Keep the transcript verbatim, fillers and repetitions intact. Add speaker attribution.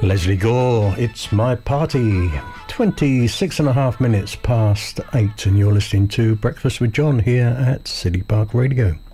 Speaker 1: Lesley Gore, It's My Party. twenty-six and a half minutes past eight, and you're listening to Breakfast with John here at City Park Radio.